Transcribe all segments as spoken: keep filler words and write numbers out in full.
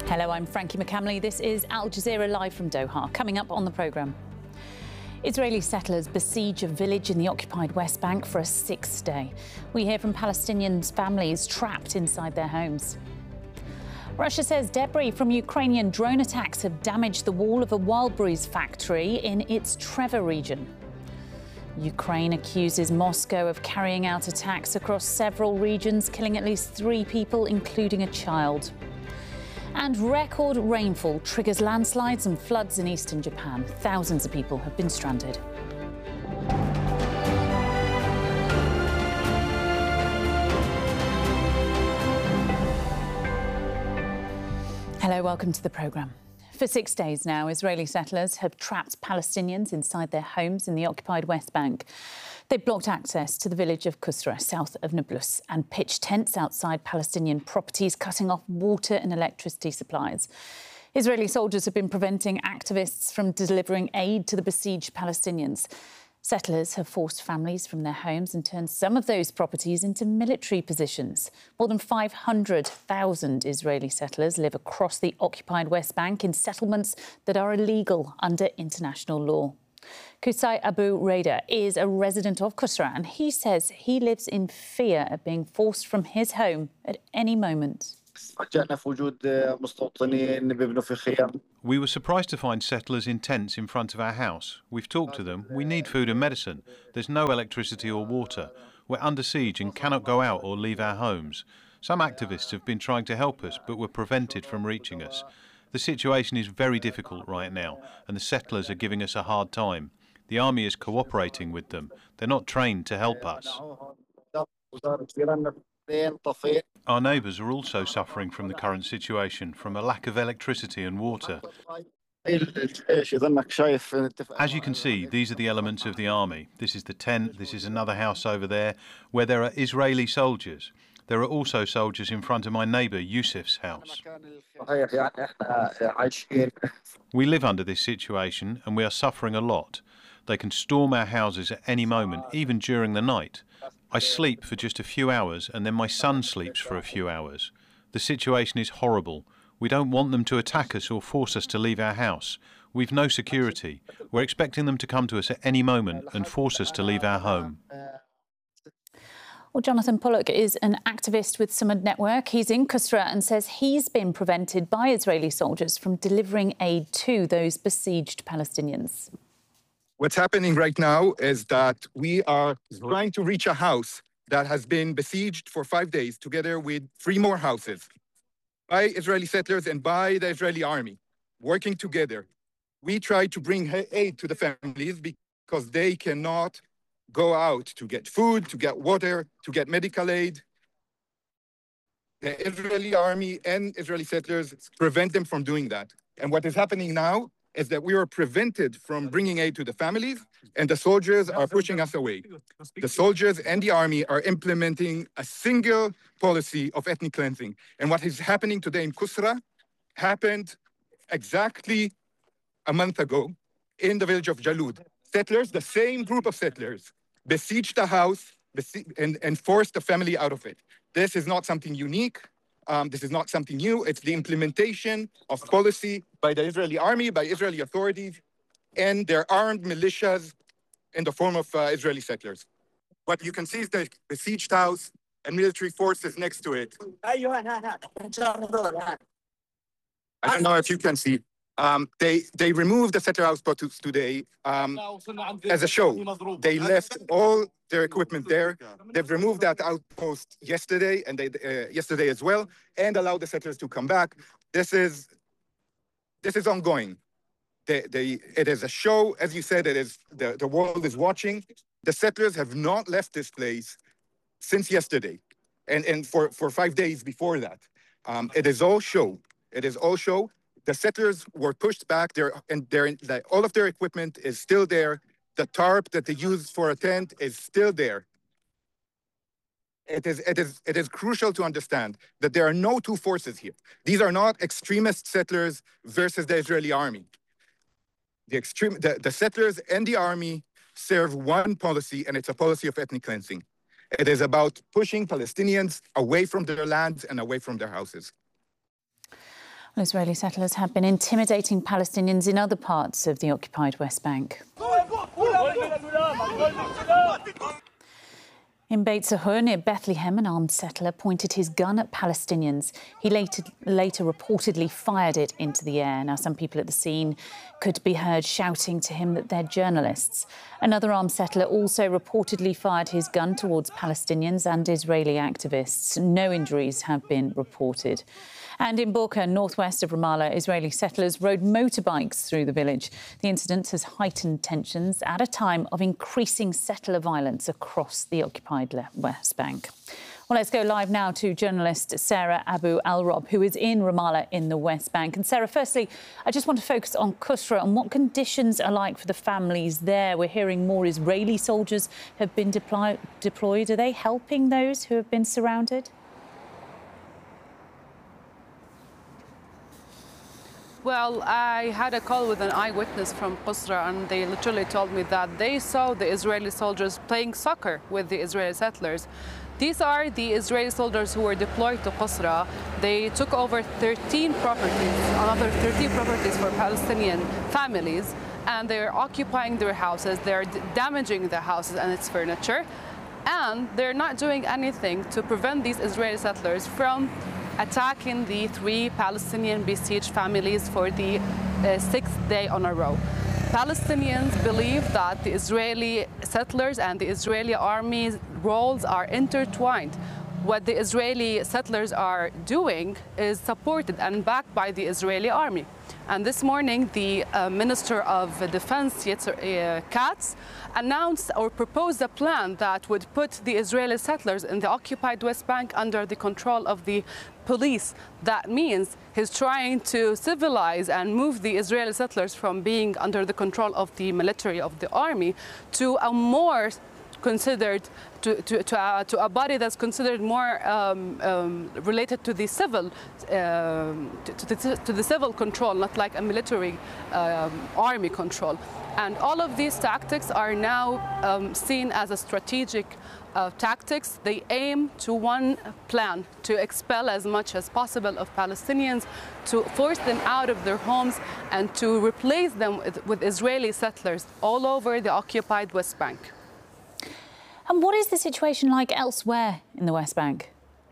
Hello, I'm Frankie McCamley. This is Al Jazeera live from Doha. Coming up on the programme. Israeli settlers besiege a village in the occupied West Bank for a sixth day. We hear from Palestinians' families trapped inside their homes. Russia says debris from Ukrainian drone attacks have damaged the wall of a Wildberries factory in its Trevor region. Ukraine accuses Moscow of carrying out attacks across several regions, killing at least three people, including a child. And record rainfall triggers landslides and floods in eastern Japan. Thousands of people have been stranded. Hello, welcome to the programme. For six days now, Israeli settlers have trapped Palestinians inside their homes in the occupied West Bank. They've blocked access to the village of Kusra, south of Nablus, and pitched tents outside Palestinian properties, cutting off water and electricity supplies. Israeli soldiers have been preventing activists from delivering aid to the besieged Palestinians. Settlers have forced families from their homes and turned some of those properties into military positions. More than five hundred thousand Israeli settlers live across the occupied West Bank in settlements that are illegal under international law. Qusay Abu Reda is a resident of Kusra, and he says he lives in fear of being forced from his home at any moment. We were surprised to find settlers in tents in front of our house. We've talked to them. We need food and medicine. There's no electricity or water. We're under siege and cannot go out or leave our homes. Some activists have been trying to help us, but were prevented from reaching us. The situation is very difficult right now, and the settlers are giving us a hard time. The army is cooperating with them. They're not trained to help us. Our neighbours are also suffering from the current situation, from a lack of electricity and water. As you can see, these are the elements of the army. This is the tent, this is another house over there, where there are Israeli soldiers. There are also soldiers in front of my neighbour Yusuf's house. We live under this situation and we are suffering a lot. They can storm our houses at any moment, even during the night. I sleep for just a few hours and then my son sleeps for a few hours. The situation is horrible. We don't want them to attack us or force us to leave our house. We've no security. We're expecting them to come to us at any moment and force us to leave our home. Well, Jonathan Pollock is an activist with Samad Network. He's in Kusra and says he's been prevented by Israeli soldiers from delivering aid to those besieged Palestinians. What's happening right now is that we are trying to reach a house that has been besieged for five days together with three more houses by Israeli settlers and by the Israeli army working together. We try to bring aid to the families because they cannot go out to get food, to get water, to get medical aid. The Israeli army and Israeli settlers prevent them from doing that. And what is happening now is that we are prevented from bringing aid to the families, and the soldiers are pushing us away. The soldiers and the army are implementing a single policy of ethnic cleansing. And what is happening today in Kusra happened exactly a month ago in the village of Jalud. Settlers, the same group of settlers, besieged the house and, and forced the family out of it. This is not something unique. Um, this is not something new. It's the implementation of policy by the Israeli army, by Israeli authorities, and their armed militias in the form of uh, Israeli settlers. What you can see is the besieged house and military forces next to it. I don't know if you can see. Um, they they removed the settler house photos today um, as a show. They left all their equipment there. They've removed that outpost yesterday and they, uh, yesterday as well, and allowed the settlers to come back. This is this is ongoing. They, they, it is a show, as you said. It is the, the world is watching. The settlers have not left this place since yesterday, and and for for five days before that. Um, it is all show. It is all show. The settlers were pushed back there, and their, all of their equipment is still there. The tarp that they used for a tent is still there. It is, it is, it is crucial to understand that there are no two forces here. These are not extremist settlers versus the Israeli army. The, extreme, the, the settlers and the army serve one policy, and it's a policy of ethnic cleansing. It is about pushing Palestinians away from their lands and away from their houses. Israeli settlers have been intimidating Palestinians in other parts of the occupied West Bank. In Beit Sahur, near Bethlehem, an armed settler pointed his gun at Palestinians. He later, later reportedly fired it into the air. Now, some people at the scene could be heard shouting to him that they're journalists. Another armed settler also reportedly fired his gun towards Palestinians and Israeli activists. No injuries have been reported. And in Borka, northwest of Ramallah, Israeli settlers rode motorbikes through the village. The incident has heightened tensions at a time of increasing settler violence across the occupied West Bank. Well, let's go live now to journalist Sarah Abu Al-Rob, who is in Ramallah in the West Bank. And Sarah, firstly, I just want to focus on Qusra and what conditions are like for the families there. We're hearing more Israeli soldiers have been deploy deployed. Are they helping those who have been surrounded? Well, I had a call with an eyewitness from Qusra, and they literally told me that they saw the Israeli soldiers playing soccer with the Israeli settlers. These are the Israeli soldiers who were deployed to Qusra. They took over thirteen properties, another thirteen properties for Palestinian families, and they're occupying their houses. They're damaging the houses and its furniture, and they're not doing anything to prevent these Israeli settlers from attacking the three Palestinian besieged families for the uh, sixth day on a row. Palestinians believe that the Israeli settlers and the Israeli army's roles are intertwined. What the Israeli settlers are doing is supported and backed by the Israeli army. And this morning, the uh, Minister of Defense, Yetzer uh, Katz, announced or proposed a plan that would put the Israeli settlers in the occupied West Bank under the control of the police. That means he's trying to civilize and move the Israeli settlers from being under the control of the military, of the army, to a more considered to, to, to, uh, to a body that's considered more um, um, related to the civil um, to, to, the, to the civil control, not like a military um, army control. And all of these tactics are now um, seen as a strategic uh, tactics. They aim to one plan: to expel as much as possible of Palestinians, to force them out of their homes, and to replace them with, with Israeli settlers all over the occupied West Bank. And what is the situation like elsewhere in the West Bank?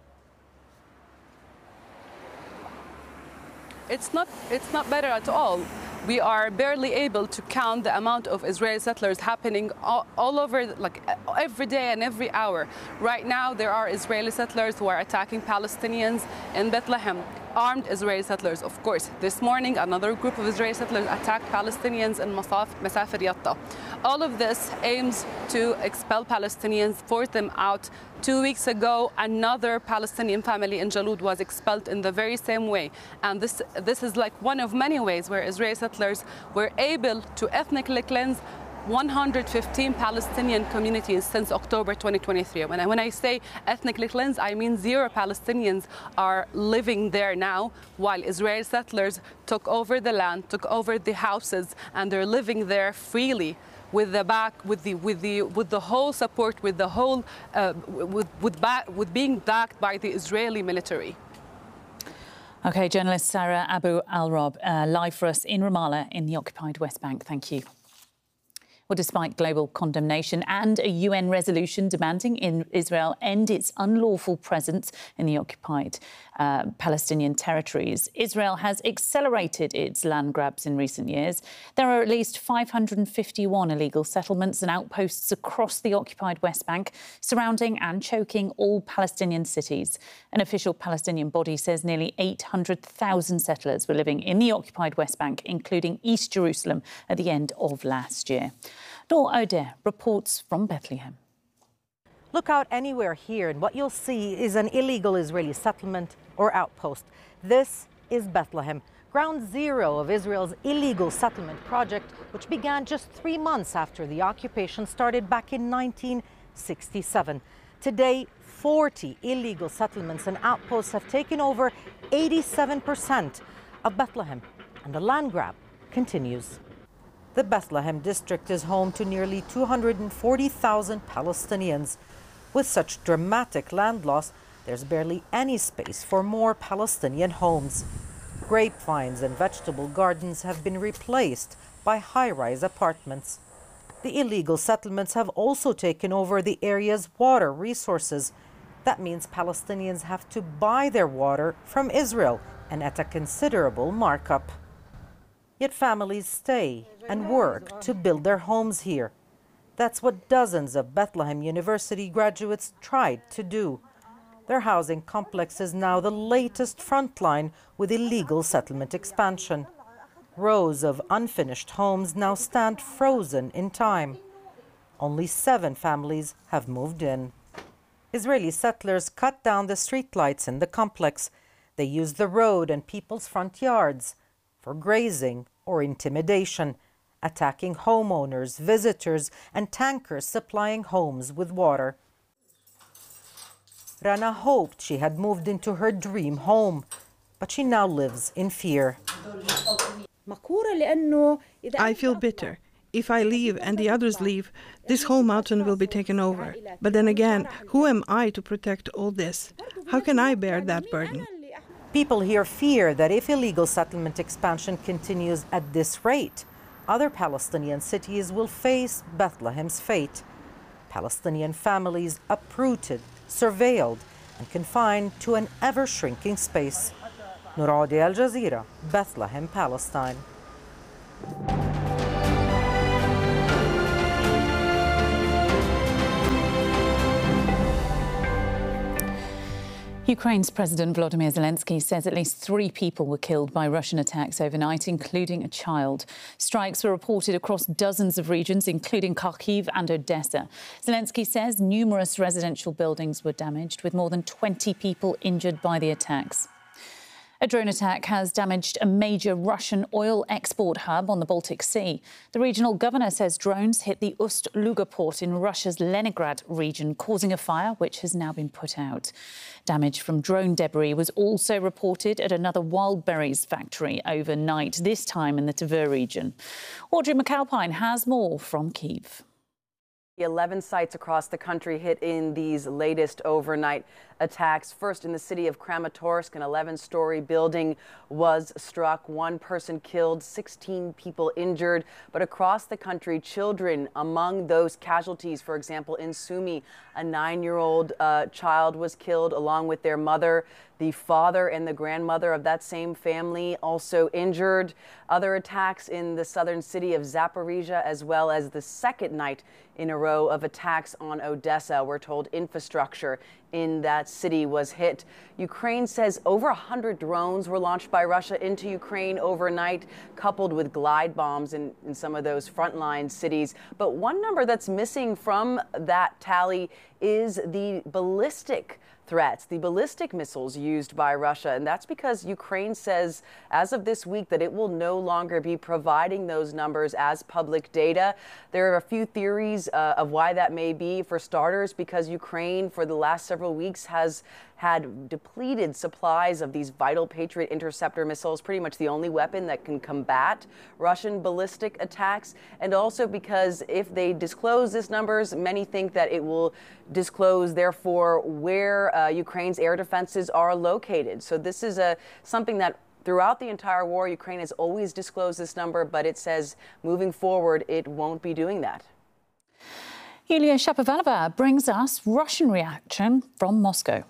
It's not, it's not better at all. We are barely able to count the amount of Israeli settlers happening all, all over, like every day and every hour. Right now, there are Israeli settlers who are attacking Palestinians in Bethlehem. Armed Israeli settlers, of course. This morning, another group of Israeli settlers attacked Palestinians in Masafir Yatta. All of this aims to expel Palestinians, force them out. Two weeks ago, another Palestinian family in Jalud was expelled in the very same way. And this, this is like one of many ways where Israeli settlers were able to ethnically cleanse one hundred fifteen Palestinian communities since October twenty twenty-three. When I, when I say ethnically cleanse, I mean zero Palestinians are living there now, while Israeli settlers took over the land, took over the houses, and they're living there freely, with the back, with the, with the, with the whole support, with the whole, uh, with, with, back, with being backed by the Israeli military. OK, journalist Sarah Abu Al-Rob, uh, live for us in Ramallah in the occupied West Bank. Thank you. Well, despite global condemnation and a U N resolution demanding in Israel end its unlawful presence in the occupied uh, Palestinian territories, Israel has accelerated its land grabs in recent years. There are at least five hundred fifty-one illegal settlements and outposts across the occupied West Bank, surrounding and choking all Palestinian cities. An official Palestinian body says nearly eight hundred thousand settlers were living in the occupied West Bank, including East Jerusalem, at the end of last year. Noor Oder reports from Bethlehem. Look out anywhere here and what you'll see is an illegal Israeli settlement or outpost. This is Bethlehem, ground zero of Israel's illegal settlement project, which began just three months after the occupation started back in nineteen sixty-seven. Today, forty illegal settlements and outposts have taken over eighty-seven percent of Bethlehem, and the land grab continues. The Bethlehem district is home to nearly two hundred forty thousand Palestinians. With such dramatic land loss, there's barely any space for more Palestinian homes. Grapevines and vegetable gardens have been replaced by high-rise apartments. The illegal settlements have also taken over the area's water resources. That means Palestinians have to buy their water from Israel and at a considerable markup. Yet families stay and work to build their homes here. That's what dozens of Bethlehem University graduates tried to do. Their housing complex is now the latest frontline with illegal settlement expansion. Rows of unfinished homes now stand frozen in time. Only seven families have moved in. Israeli settlers cut down the streetlights in the complex. They use the road and people's front yards for grazing or intimidation, attacking homeowners, visitors, and tankers supplying homes with water. Rana hoped she had moved into her dream home, but she now lives in fear. I feel bitter. If I leave and the others leave, this whole mountain will be taken over. But then again, who am I to protect all this? How can I bear that burden? People here fear that if illegal settlement expansion continues at this rate, other Palestinian cities will face Bethlehem's fate. Palestinian families uprooted, surveilled, and confined to an ever-shrinking space. Nooradi, Al Jazeera, Bethlehem, Palestine. Ukraine's President Volodymyr Zelensky says at least three people were killed by Russian attacks overnight, including a child. Strikes were reported across dozens of regions, including Kharkiv and Odessa. Zelensky says numerous residential buildings were damaged, with more than twenty people injured by the attacks. A drone attack has damaged a major Russian oil export hub on the Baltic Sea. The regional governor says drones hit the Ust-Luga port in Russia's Leningrad region, causing a fire which has now been put out. Damage from drone debris was also reported at another wild berries factory overnight, this time in the Tver region. Audrey McAlpine has more from Kyiv. eleven sites across the country hit in these latest overnight attacks. First, in the city of Kramatorsk, an eleven-story building was struck. One person killed, sixteen people injured. But across the country, children among those casualties. For example, in Sumy, a nine-year-old uh, child was killed along with their mother. The father and the grandmother of that same family also injured. Other attacks in the southern city of Zaporizhia, as well as the second night in a row of attacks on Odessa. We're told infrastructure in that city was hit. Ukraine says over one hundred drones were launched by Russia into Ukraine overnight, coupled with glide bombs in, in some of those frontline cities. But one number that's missing from that tally is the ballistic threats, the ballistic missiles used by Russia. And that's because Ukraine says as of this week that it will no longer be providing those numbers as public data. There are a few theories uh, of why that may be. For starters, because Ukraine for the last several weeks has had depleted supplies of these vital Patriot interceptor missiles, pretty much the only weapon that can combat Russian ballistic attacks. And also because if they disclose these numbers, many think that it will disclose, therefore, where uh, Ukraine's air defenses are located. So this is a something that throughout the entire war, Ukraine has always disclosed this number, but it says moving forward, it won't be doing that. Yulia Shapovalova brings us Russian reaction from Moscow.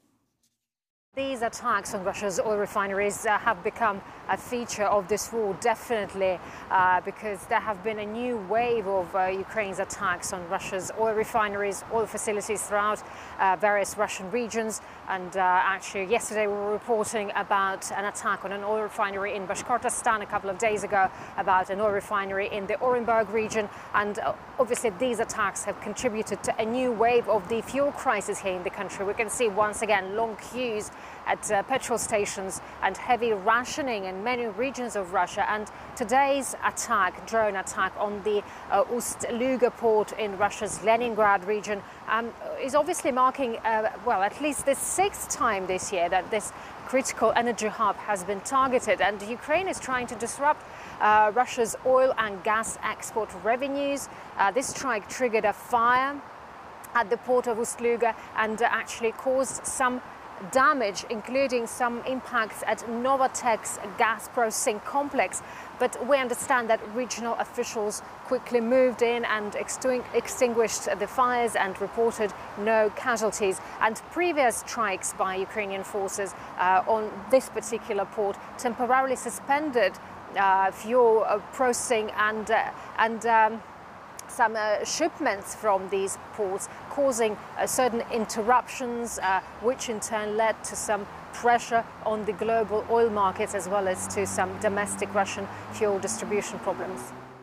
These attacks on Russia's oil refineries uh, have become a feature of this war, definitely, uh, because there have been a new wave of uh, Ukraine's attacks on Russia's oil refineries, oil facilities throughout uh, various Russian regions. And uh, actually, yesterday we were reporting about an attack on an oil refinery in Bashkortostan, a couple of days ago about an oil refinery in the Orenburg region. And uh, obviously, these attacks have contributed to a new wave of the fuel crisis here in the country. We can see once again long queues at uh, petrol stations and heavy rationing in many regions of Russia. And today's attack, drone attack on the uh, Ust-Luga port in Russia's Leningrad region um, is obviously marking, uh, well, at least the sixth time this year that this critical energy hub has been targeted. And Ukraine is trying to disrupt uh, Russia's oil and gas export revenues. Uh, this strike triggered a fire at the port of Ust-Luga and uh, actually caused some damage, including some impacts at Novatek's gas processing complex. But we understand that regional officials quickly moved in and extinguished the fires and reported no casualties. And previous strikes by Ukrainian forces uh, on this particular port temporarily suspended uh, fuel uh, processing and, uh, and um, some uh, shipments from these ports, causing uh, certain interruptions, uh, which in turn led to some pressure on the global oil markets, as well as to some domestic Russian fuel distribution problems.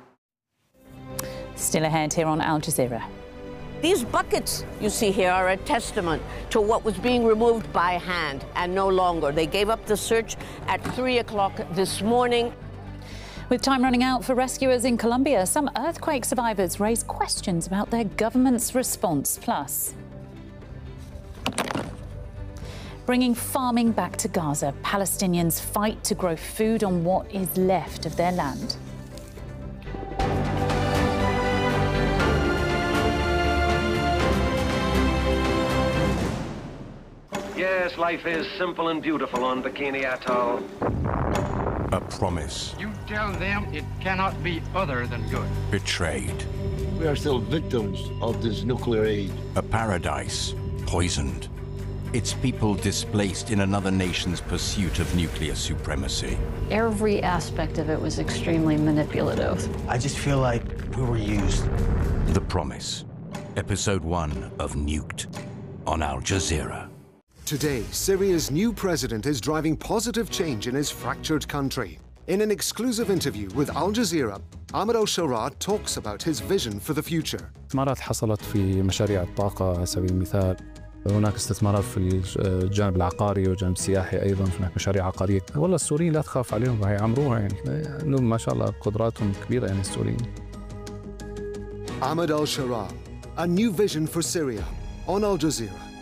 Still ahead here on Al Jazeera. These buckets you see here are a testament to what was being removed by hand and no longer. They gave up the search at three o'clock this morning. With time running out for rescuers in Colombia, some earthquake survivors raise questions about their government's response. Plus, bringing farming back to Gaza, Palestinians fight to grow food on what is left of their land. Yes, life is simple and beautiful on Bikini Atoll. A promise. You tell them it cannot be other than good. Betrayed. We are still victims of this nuclear aid. A paradise poisoned. Its people displaced in another nation's pursuit of nuclear supremacy. Every aspect of it was extremely manipulative. I just feel like we were used. The Promise. Episode one of Nuked on Al Jazeera. Today, Syria's new president is driving positive change in his fractured country. In an exclusive interview with Al Jazeera, Ahmed al-Sharaa talks about his vision for the future. استثمارات حصلت في مشاريع الطاقة على سبيل المثال. هناك استثمارات في الجانب العقاري والجانب السياحي أيضا، هناك مشاريع عقارية. والله السوريين لا تخاف عليهم، راح يعمروها يعني. عندهم ما شاء الله قدراتهم كبيرة يعني السوريين. Ahmed al-Sharaa, a new vision for Syria on Al Jazeera.